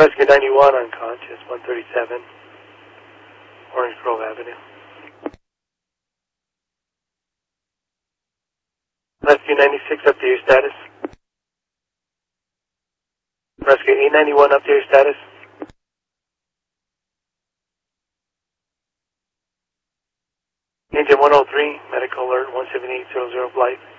Rescue 91 unconscious, 137 Orange Grove Avenue. Rescue 96, update your status. Rescue 891, update your status. Engine 103, medical alert 17800 flight.